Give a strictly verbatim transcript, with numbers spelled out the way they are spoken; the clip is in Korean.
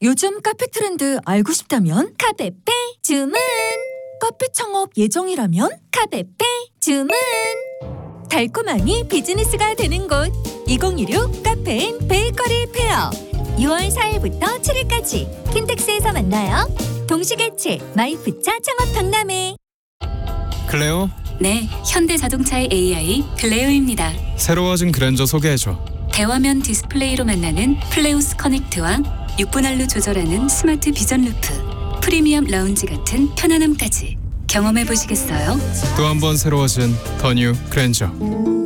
요즘 카페 트렌드 알고 싶다면 카페페 주문. 카페 창업 예정이라면 카페페 주문. 달콤함이 비즈니스가 되는 곳 이공이육 카페인 베이커리 페어 유월 사일부터 칠일까지 킨텍스에서 만나요. 동시개최 마이프차 창업 박람회. 클레오? 네, 현대자동차의 에이아이 클레오입니다. 새로워진 그랜저 소개해줘. 대화면 디스플레이로 만나는 플레오스 커넥트와 육 분 할로 조절하는 스마트 비전 루프, 프리미엄 라운지 같은 편안함까지 경험해 보시겠어요? 또 한 번 새로워진 더 뉴 그랜저.